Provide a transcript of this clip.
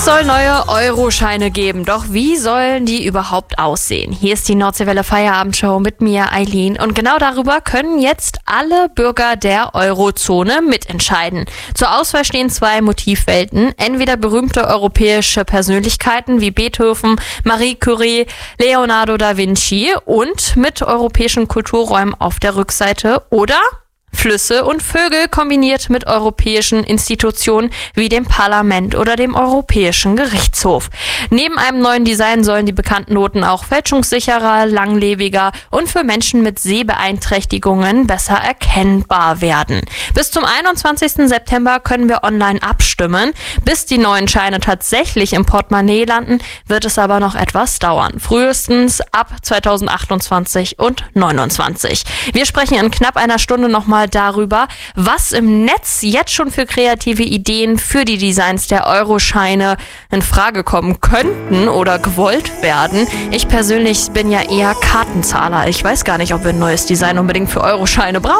Es soll neue Euroscheine geben, doch wie sollen die überhaupt aussehen? Hier ist die Nordseewelle Feierabendshow mit mir, Eileen. Und genau darüber können jetzt alle Bürger der Eurozone mitentscheiden. Zur Auswahl stehen zwei Motivwelten. Entweder berühmte europäische Persönlichkeiten wie Beethoven, Marie Curie, Leonardo da Vinci und mit europäischen Kulturräumen auf der Rückseite oder Flüsse und Vögel kombiniert mit europäischen Institutionen wie dem Parlament oder dem Europäischen Gerichtshof. Neben einem neuen Design sollen die bekannten Noten auch fälschungssicherer, langlebiger und für Menschen mit Sehbeeinträchtigungen besser erkennbar werden. Bis zum 21. September können wir online abstimmen. Bis die neuen Scheine tatsächlich im Portemonnaie landen, wird es aber noch etwas dauern. Frühestens ab 2028 und 2029. Wir sprechen in knapp einer Stunde nochmal darüber, was im Netz jetzt schon für kreative Ideen für die Designs der Euroscheine in Frage kommen könnten oder gewollt werden. Ich persönlich bin ja eher Kartenzahler. Ich weiß gar nicht, ob wir ein neues Design unbedingt für Euroscheine brauchen.